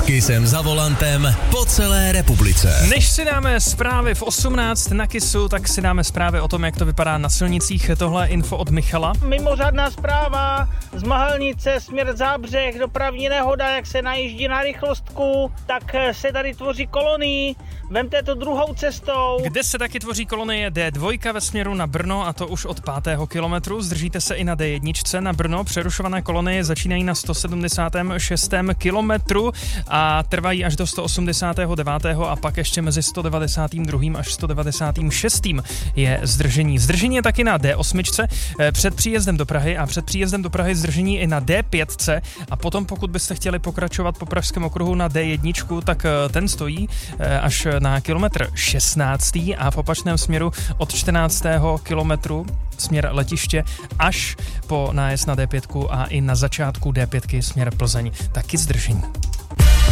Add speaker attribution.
Speaker 1: Kysem za volantem po celé republice.
Speaker 2: Než si dáme zprávy v 18 na Kysu, tak si dáme zprávy o tom, jak to vypadá na silnicích. Tohle je info od Michala.
Speaker 3: Mimořádná zpráva z Mahalnice směr Zábřeh, dopravní nehoda, jak se najíždí na rychlostku, tak se tady tvoří kolonii. Vemte to druhou cestou.
Speaker 2: Kde se taky tvoří kolonie D2 ve směru na Brno, a to už od 5. kilometru. Zdržíte se i na D1 na Brno. Přerušované kolonie začínají na 176. kilometru a trvají až do 189. a pak ještě mezi 192. až 196. je zdržení. Zdržení je taky na D8 před příjezdem do Prahy a před příjezdem do Prahy zdržení i na D5 a potom, pokud byste chtěli pokračovat po Pražském okruhu na D1, tak ten stojí až na kilometr 16. a v opačném směru od 14. kilometru směr letiště až po nájezd na D5 a i na začátku D5 směr Plzeň taky zdržení.